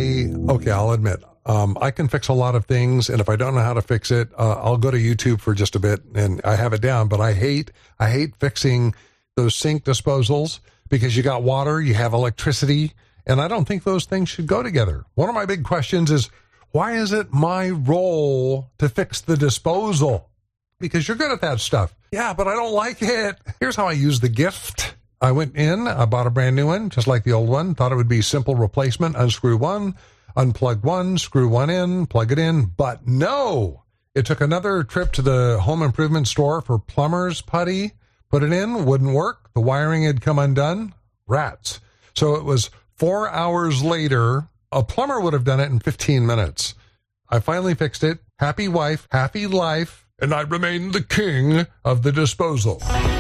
I'll admit, I can fix a lot of things, and if I don't know how to fix it, I'll go to YouTube for just a bit, and I have it down. But I hate fixing those sink disposals because you got water, you have electricity, and I don't think those things should go together. One of my big questions is, why is it my role to fix the disposal? Because you're good at that stuff. Yeah, but I don't like it. Here's how I use the gift. I went in, I bought a brand new one, just like the old one. Thought it would be simple replacement. Unscrew one, unplug one, screw one in, plug it in. But no, it took another trip to the home improvement store for plumber's putty. Put it in, wouldn't work. The wiring had come undone. Rats. So it was 4 hours later. A plumber would have done it in 15 minutes. I finally fixed it. Happy wife, happy life, and I remain the king of the disposal.